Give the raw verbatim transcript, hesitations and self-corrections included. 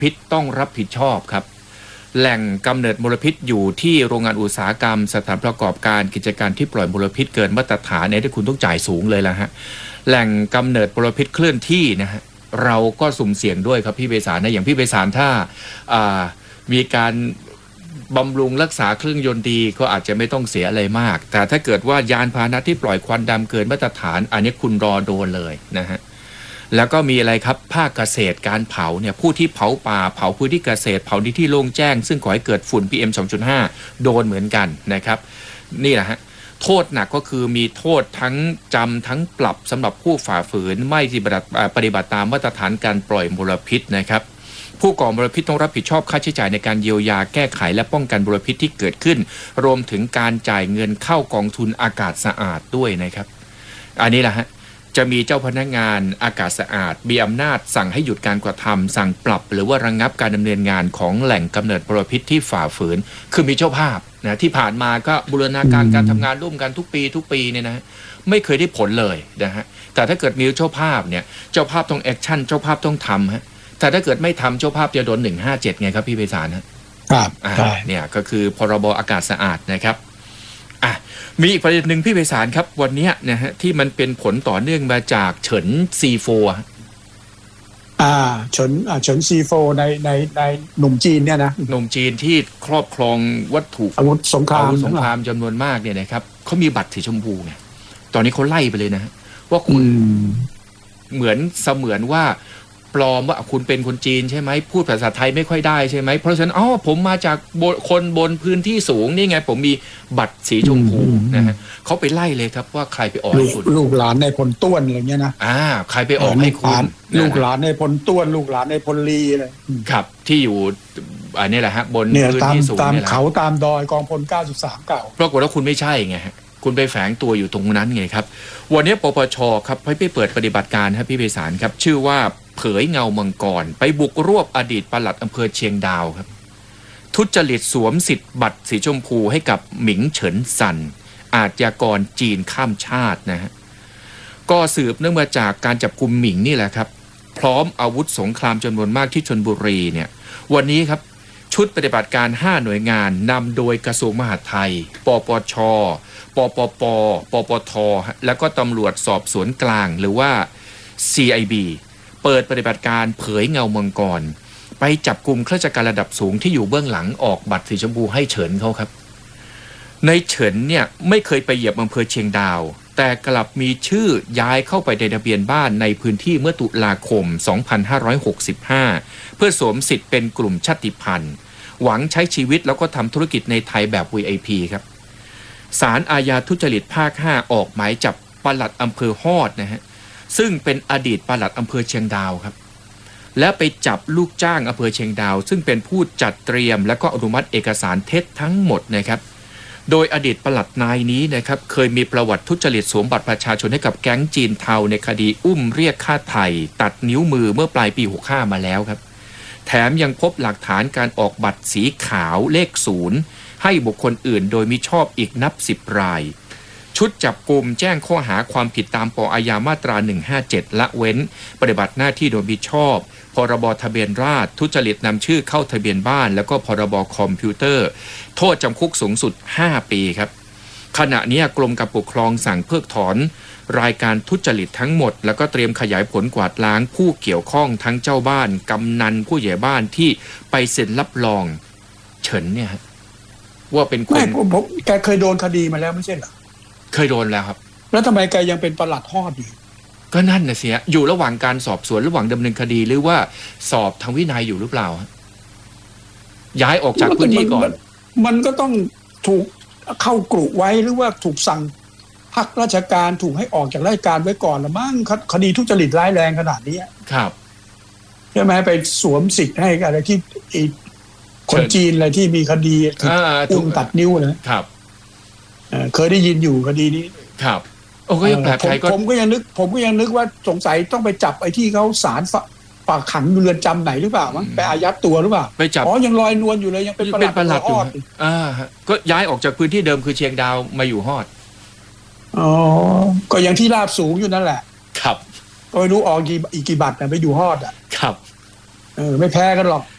พิษต้องรับผิดชอบครับแหล่งกำเนิดมลพิษอยู่ที่โรงงานอุตสาหกรรมสถานประกอบการกิจการที่ปล่อยมลพิษเกินมาตรฐานเนี่ยที่คุณต้องจ่ายสูงเลยละฮะแหล่งกำเนิดมลพิษเคลื่อนที่นะฮะเราก็สุ่มเสี่ยงด้วยครับพี่ไพศาลนะอย่างพี่ไพศาลถ้ามีการบำรุงรักษาเครื่องยนต์ดีก็อาจจะไม่ต้องเสียอะไรมากแต่ถ้าเกิดว่ายานพาหนะที่ปล่อยควันดำเกินมาตรฐานอันนี้คุณรอโดนเลยนะฮะแล้วก็มีอะไรครับภาคเกษตรการเผาเนี่ยผู้ที่เผาป่าเผาพื้นที่เกษตรเผาในที่โล่งแจ้งซึ่งก่อให้เกิดฝุ่น พี เอ็ม สองจุดห้า โดนเหมือนกันนะครับนี่แหละฮะโทษหนักก็คือมีโทษทั้งจำทั้งปรับสำหรับผู้ฝ่าฝืนไม่ปฏิบัติตามมาตรฐานการปล่อยมลพิษนะครับผู้ก่อมลพิษต้องรับผิดชอบค่าใช้จ่ายในการเยียวยาแก้ไขและป้องกันมลพิษที่เกิดขึ้นรวมถึงการจ่ายเงินเข้ากองทุนอากาศสะอาดด้วยนะครับอันนี้แหละฮะจะมีเจ้าพนักงานอากาศสะอาดมีอำนาจสั่งให้หยุดการกระทำสั่งปรับหรือว่าระงับการดำเนินงานของแหล่งกำเนิดมลพิษที่ฝ่าฝืนคือมีเจ้าภาพนะที่ผ่านมาก็บูรณาการการทำงานร่วมกันทุกปีทุกปีเนี่ยนะไม่เคยได้ผลเลยนะฮะแต่ถ้าเกิดมีเจ้าภาพเนี่ยเจ้าภาพต้องแอคชั่นเจ้าภาพต้องทำฮะแต่ถ้าเกิดไม่ทำเจ้าภาพจะโดนหนึ่งห้าเจ็ดไงครับพี่ไพศาลนะครับเนี่ยก็คือพรบอากาศสะอาดนะครับอ่ะมีอีกประเด็นหนึ่งพี่ไพศาลครับวันนี้นะฮะที่มันเป็นผลต่อเนื่องมาจากเฉิน ซี โฟร์อ่าเฉินอ่าเฉิน ซี โฟร์ ในในในหนุ่มจีนเนี่ยนะหนุ่มจีนที่ครอบครองวัตถุอาวุธสงครามอาวุธสงครามจำนวนมากเนี่ยนะครับเขามีบัตรสีชมพูไงตอนนี้เขาไล่ไปเลยนะว่าคุณเหมือนเสมือนว่าปลอมว่าคุณเป็นคนจีนใช่ไหมพูดภาษาไทยไม่ค่อยได้ใช่ไหมเพราะฉะนั้นอ๋อผมมาจากคนบนพื้นที่สูงนี่ไงผมมีบัตรสีชมพูนะฮะเขาไปไล่เลยครับว่าใครไปออกให้คุณลูกหลานในพลต้วนอะไรเงี้ยนะอ่าใครไปออกให้คุณลูกหลานในพลต้วนลูกหลานในพลลีอะไรครับที่อยู่อันนี้แหละฮะบนพื้นที่สูงตามเขาตามดอยกองพลเก้าสิบสามเก่าปรากฏว่าคุณไม่ใช่ไงฮะคุณไปแฝงตัวอยู่ตรงนั้นไงครับวันนี้ปปชครับไปเปิดปฏิบัติการครับพี่ไพศาลครับชื่อว่าเผยเงามังกรไปบุกรวบอดีตปลัดอำเภอเชียงดาวครับทุจริตสวมสิทธิ์บัตรสีชมพูให้กับหมิงเฉินซันอาชญากรจีนข้ามชาตินะฮะก็สืบเนื่องมาจากการจับกุมหมิงนี่แหละครับพร้อมอาวุธสงครามจำนวนมากที่ชลบุรีเนี่ยวันนี้ครับชุดปฏิบัติการห้าหน่วยงานนำโดยกระทรวงมหาดไทยปปชปปปปปทแล้วก็ตำรวจสอบสวนกลางหรือว่า ซี ไอ บี เปิดปฏิบัติการเผยเงามังกรไปจับกลุ่มข้าราชการระดับสูงที่อยู่เบื้องหลังออกบัตรสีชมพูให้เฉินเขาครับในเฉินเนี่ยไม่เคยไปเหยียบอำเภอเชียงดาวแต่กลับมีชื่อย้ายเข้าไปในทะเบียนบ้านในพื้นที่เมื่อตุลาคมสองพันห้าร้อยหกสิบห้าเพื่อสวมสิทธิ์เป็นกลุ่มชาติพันธุ์หวังใช้ชีวิตแล้วก็ทำธุรกิจในไทยแบบ วี ไอ พี ครับศาลอาญาทุจริตภาคห้าออกหมายจับปลัดอำเภอฮอดนะฮะซึ่งเป็นอดีตปลัดอำเภอเชียงดาวครับและไปจับลูกจ้างอำเภอเชียงดาวซึ่งเป็นผู้จัดเตรียมและก็อนุมัติเอกสารเท็จทั้งหมดนะครับโดยอดีตปลัดนายนี้นะครับเคยมีประวัติทุจริตสวมบัตรประชาชนให้กับแก๊งจีนเทาในคดีอุ้มเรียกค่าไถ่ตัดนิ้วมือเมื่อปลายปีหกสิบห้ามาแล้วครับแถมยังพบหลักฐานการออกบัตรสีขาวเลขศูนย์ให้บุคคลอื่นโดยมิชอบอีกนับสิบรายชุดจับกุมแจ้งข้อหาความผิดตามป.อาญามาตราหนึ่งห้าเจ็ดละเว้นปฏิบัติหน้าที่โดยมิชอบพรบทะเบียนราษฎร์ทุจริตนำชื่อเข้าทะเบียนบ้านแล้วก็พรบคอมพิวเตอร์โทษจำคุกสูงสุดห้าปีครับขณะนี้กรมการปกครองสั่งเพิกถอนรายการทุจริตทั้งหมดแล้วก็เตรียมขยายผลกวาดล้างผู้เกี่ยวข้องทั้งเจ้าบ้านกำนันผู้ใหญ่บ้านที่ไปเซ็นรับรองเฉินเนี่ยว่าเป็นคนไม่ผมแกเคยโดนคดีมาแล้วไม่ใช่เหรอเคยโดนแล้วครับแล้วทำไมแกยังเป็นปลัดฮอดอยู่ก็นั่นนะเสียอยู่ระหว่างการสอบสวนระหว่างดำเนินคดีหรือว่าสอบทางวินัยอยู่หรือเปล่าย้ายออกจากพื้นที่ก่อนมันก็ต้องถูกเข้ากรุไว้หรือว่าถูกสั่งพักราชการถูกให้ออกจากราชการไว้ก่อนละมั้งคดีทุจริตร้ายแรงขนาดนี้ครับใช่ไหมไปสวมสิทธิ์ให้อะไรที่คนจีนอะไรที่มีคดีอุ้มตัดนิ้วนะครับเคยได้ยินอยู่คดีนี้ครับโอ้ก็ยังแปลกใจก็ผมก็ยังนึกผมก็ยังนึกว่าสงสัยต้องไปจับไอ้ที่เขาศาลฝากขังเรือนจำไหนหรือเปล่ามั้งไปอายัดตัวหรือเปล่าไปจับอ๋อยังลอยนวลอยู่เลยยังเป็นปลัดอยู่อ่าก็ย้ายออกจากพื้นที่เดิมคือเชียงดาวมาอยู่ฮอดอ๋อก็ยังที่ราบสูงอยู่นั่นแหละครับก็ไม่รู้ออกกี่อีกกี่บัตรนะไปอยู่ฮอดอ่ะครับเออไม่แพ้กันหรอก